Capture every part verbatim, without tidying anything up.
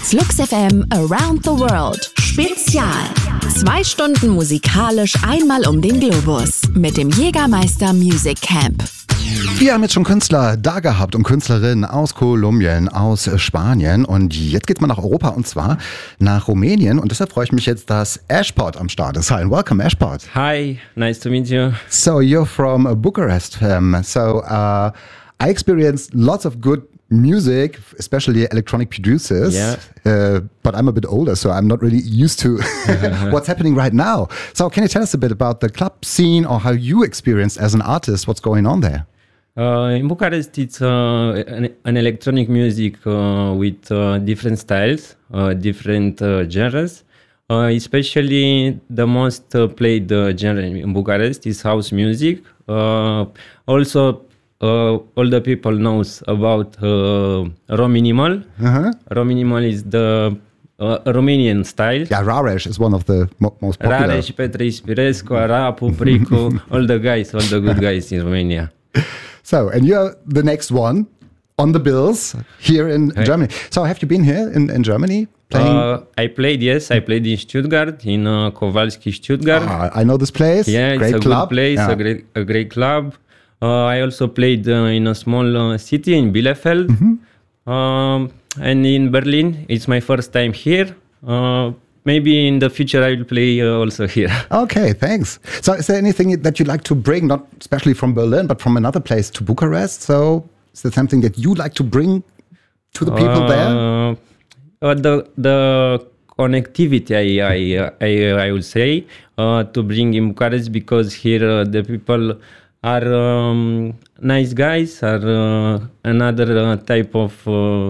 Flux F M Around the World Spezial. Zwei Stunden musikalisch einmal um den Globus mit dem Jägermeister Music Camp. Wir haben jetzt schon Künstler da gehabt und Künstlerinnen aus Kolumbien, aus Spanien und jetzt geht's mal nach Europa und zwar nach Rumänien und deshalb freue ich mich jetzt, dass Ashpot am Start ist. Hi and welcome Ashpot. Hi, nice to meet you. So you're from Bucharest, um, so uh, I experienced lots of good music, especially electronic producers, yeah. uh, but I'm a bit older, so I'm not really used to what's happening right now. So can you tell us a bit about the club scene or how you experienced as an artist, what's going on there? Uh, in Bucharest, it's uh, an, an electronic music uh, with uh, different styles, uh, different uh, genres. Uh, especially the most uh, played uh, genre in Bucharest is house music. Uh, also, Uh, all the people knows about uh, Rominimal. Uh-huh. Rominimal is the uh, Romanian style. Yeah, Raresh is one of the mo- most popular. Raresh, Petre Ispirescu, Arapu, Pricu, all the guys, all the good guys in Romania. So, and you're the next one on the bills here in hey. Germany. So, have you been here in, in Germany playing? Uh, I played, yes, I played in Stuttgart, in uh, Kowalski, Stuttgart. Ah, I know this place. Yeah, great it's a club. good place, yeah. a great, a great club. Uh, I also played uh, in a small uh, city in Bielefeld, mm-hmm. um, and in Berlin. It's my first time here. Uh, maybe in the future I will play uh, also here. Okay, thanks. So is there anything that you'd like to bring, not especially from Berlin, but from another place to Bucharest? So is there something that you'd like to bring to the people uh, there? Uh, the the connectivity, I I I, I would say, uh, to bring in Bucharest, because here uh, the people are um, nice guys, are uh, another uh, type of uh,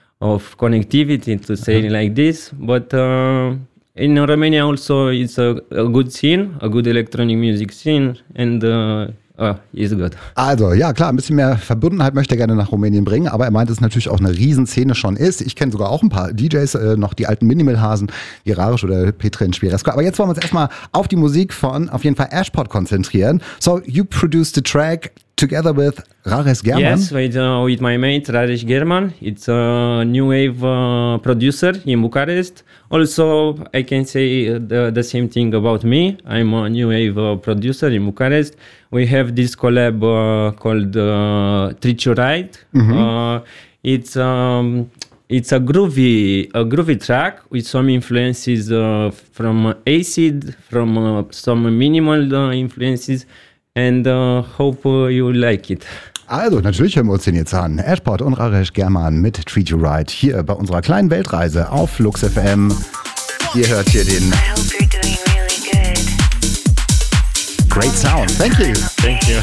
of connectivity, to say uh-huh. like this. But uh, in Romania also it's a, a good scene, a good electronic music scene, and uh, uh, it's good. Also, ja klar, ein bisschen mehr Verbundenheit möchte er gerne nach Rumänien bringen, aber er meint, dass es natürlich auch eine Riesenszene schon ist. Ich kenne sogar auch ein paar D Js, äh, noch die alten Minimal-Hasen, wie Raresh oder Petre Ispirescu. Aber jetzt wollen wir uns erstmal auf die Musik von auf jeden Fall Ashpot konzentrieren. So, you produced the track together with Raresh German. Yes, with, uh, with my mate Raresh German. It's a new wave uh, producer in Bucharest. Also, I can say the, the same thing about me. I'm a new wave uh, producer in Bucharest. We have this collab uh, called uh, Treat You Right. Mm-hmm. Uh, it's um, it's a groovy a groovy track with some influences uh, from acid, from uh, some minimal uh, influences. And uh, hope uh, you like it. Also, natürlich hören wir uns den jetzt an. Ashpot und Raresh German mit Treat You Right hier bei unserer kleinen Weltreise auf Flux F M. Ihr hört hier den Great Sound. Thank you. Thank you.